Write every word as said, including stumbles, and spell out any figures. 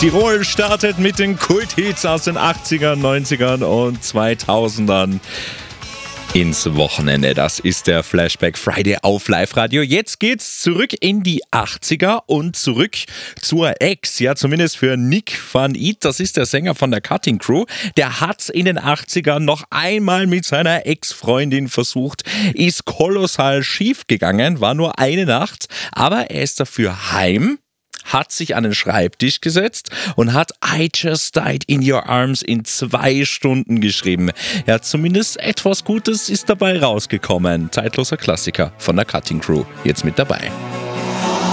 Tirol startet mit den Kulthits aus den achtzigern, neunzigern und zweitausendern ins Wochenende. Das ist der Flashback Friday auf Live-Radio. Jetzt geht's zurück in die achtziger und zurück zur Ex. Ja, zumindest für Nick van Eat. Das ist der Sänger von der Cutting Crew. Der hat's in den achtzigern noch einmal mit seiner Ex-Freundin versucht. Ist kolossal schief gegangen. War nur eine Nacht. Aber er ist dafür heim, hat sich an den Schreibtisch gesetzt und hat I Just Died in Your Arms in zwei Stunden geschrieben. Ja, zumindest etwas Gutes ist dabei rausgekommen. Zeitloser Klassiker von der Cutting Crew. Jetzt mit dabei.